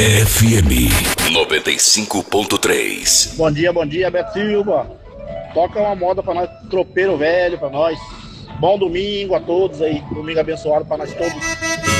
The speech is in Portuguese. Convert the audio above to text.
FM 95.3. Bom dia, Beto Silva. Toca uma moda pra nós, tropeiro velho pra nós. Bom domingo a todos aí, domingo abençoado pra nós todos.